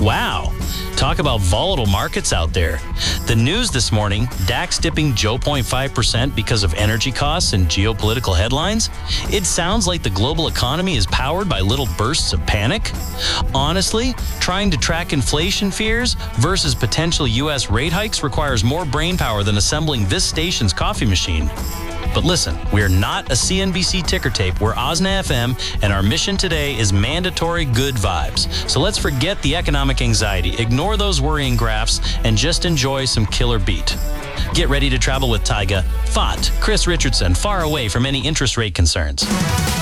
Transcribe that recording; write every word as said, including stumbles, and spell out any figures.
Wow. Talk about volatile markets out there. The news this morning, DAX dipping zero point five percent because of energy costs and geopolitical headlines. It sounds like the global economy is powered by little bursts of panic. Honestly, trying to track inflation fears versus potential U S rate hikes requires more brainpower than assembling this station's coffee machine. But listen, we're not a C N B C ticker tape. We're O S N A F M, and our mission today is mandatory good vibes. So let's forget the economic anxiety, ignore those worrying graphs, and just enjoy some killer beat. Get ready to travel with Taiga, F O T, Chris Richardson, far away from any interest rate concerns.